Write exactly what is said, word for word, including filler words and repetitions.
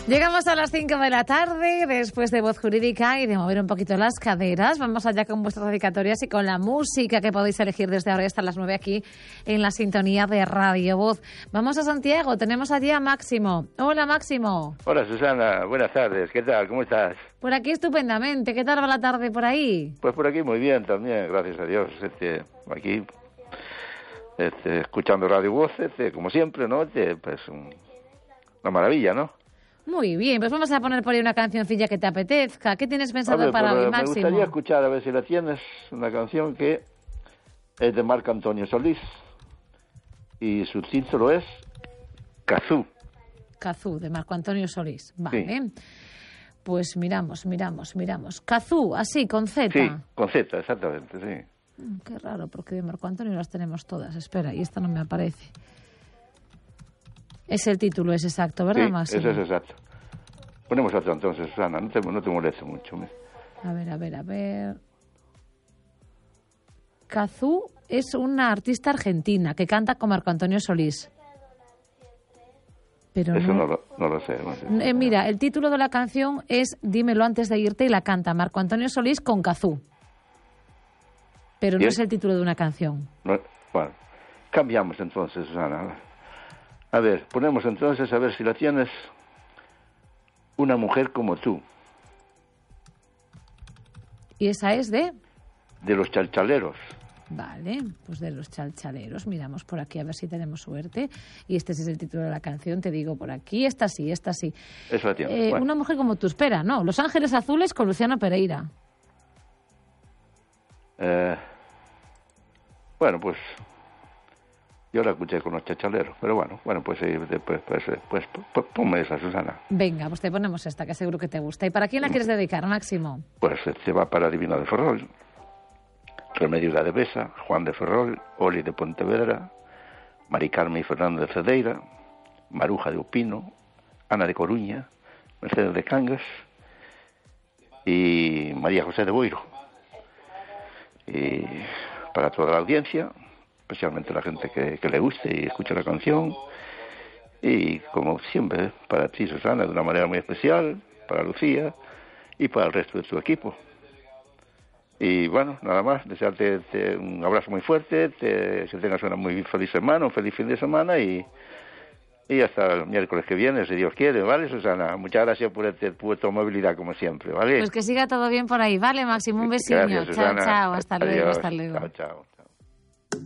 Llegamos a las cinco de la tarde, después de Voz Jurídica y de mover un poquito las caderas. Vamos allá con vuestras dedicatorias y con la música que podéis elegir desde ahora hasta las nueve aquí en la sintonía de Radio Voz. Vamos a Santiago, tenemos allí a Máximo. Hola, Máximo. Hola, Susana, buenas tardes, ¿qué tal? ¿Cómo estás? Por aquí estupendamente, ¿qué tal va la tarde por ahí? Pues por aquí muy bien también, gracias a Dios. Este, aquí, este, escuchando Radio Voz, este, como siempre, ¿no? Este, pues un, una maravilla, ¿no? Muy bien, pues vamos a poner por ahí una cancioncilla que te apetezca. ¿Qué tienes pensado ver, para pues, hoy, me Máximo? Me gustaría escuchar, a ver si la tienes, una canción que es de Marco Antonio Solís y su título es Cazú. Cazú, de Marco Antonio Solís. Vale. Sí. Pues miramos, miramos, miramos. Cazú, así, con Z. Sí, con Z, exactamente, sí. Mm, qué raro, porque de Marco Antonio las tenemos todas. Espera, y esta no me aparece. Es el título, es exacto, ¿verdad, sí, Máximo? eso es exacto. Ponemos otro entonces, Susana, no te, no te molestes mucho. ¿me? A ver, a ver, a ver... Cazú es una artista argentina que canta con Marco Antonio Solís. Pero Eso no, no lo, no lo sé. No sé. Eh, mira, el título de la canción es Dímelo antes de irte y la canta Marco Antonio Solís con Cazú. Pero no ¿Bien? es el título de una canción. No, bueno, cambiamos entonces, Susana. A ver, ponemos entonces, a ver si la tienes, Una mujer como tú. ¿Y esa es de? De los Chalchaleros. Vale, pues de los Chalchaleros. Miramos por aquí a ver si tenemos suerte. Y este es el título de la canción, te digo por aquí. Esta sí, esta sí. Eso la tienes. Eh, bueno. Una mujer como tú, espera, no. Los Ángeles Azules con Luciano Pereira. Eh, bueno, pues yo la escuché con los Chalchaleros, pero bueno, bueno, pues, eh, pues, pues, pues, pues ponme esa, Susana. Venga, pues te ponemos esta, que seguro que te gusta. ¿Y para quién la quieres dedicar, Máximo? Pues se va para Divina de Ferrol, Remedio de Besa, Juan de Ferrol, Oli de Pontevedra, Mari Carmen y Fernando de Cedeira, Maruja de Upino, Ana de Coruña, Mercedes de Cangas y María José de Boiro. Y para toda la audiencia, especialmente la gente que, que le guste y escuche la canción, y como siempre, para ti, Susana, de una manera muy especial, para Lucía y para el resto de tu equipo. Y bueno, nada más, desearte te, un abrazo muy fuerte, te, que tengas una muy feliz semana, un feliz fin de semana y, y hasta el miércoles que viene, si Dios quiere, ¿vale, Susana? Muchas gracias por, este, por tu amabilidad, como siempre, ¿vale? Pues que siga todo bien por ahí, ¿vale, Máximo? Un besillo. Gracias, Susana. Chao, chao, hasta Adiós. luego, hasta luego. Chao, chao.